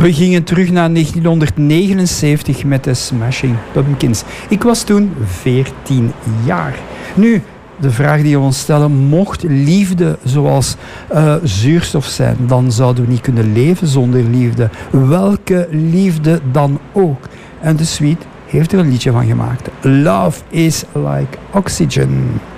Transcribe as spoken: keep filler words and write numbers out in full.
We gingen terug naar negentienhonderdnegenenzeventig met de Smashing Pumpkins. Ik was toen veertien jaar. Nu, de vraag die we ons stellen, mocht liefde zoals uh, zuurstof zijn, dan zouden we niet kunnen leven zonder liefde. Welke liefde dan ook. En de Sweet heeft er een liedje van gemaakt. Love is like oxygen.